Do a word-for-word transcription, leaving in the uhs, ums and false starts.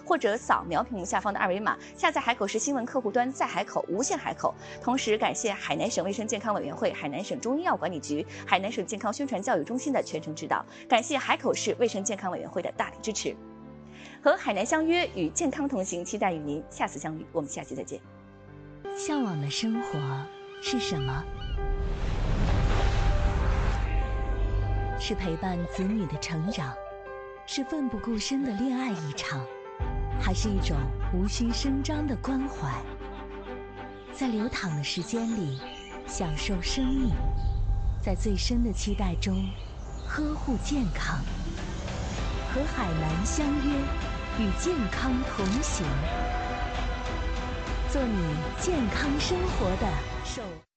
或者扫描屏幕下方的二维码，下载海口市新闻客户端，在海口无限海口。同时，感谢海南省卫生健康委员会、海南省中医药管理局、海南省健康宣传教育中心的全程指导，感谢海口市卫生健康委员会的大力支持。和海南相约，与健康同行，期待与您下次相遇。我们下期再见。 向往的生活是什么？是陪伴子女的成长，是奋不顾身的恋爱一场，还是一种无需声张的关怀？在流淌的时间里，享受生命，在最深的期待中，呵护健康。和海南相约，与健康同行，做你健康生活的守。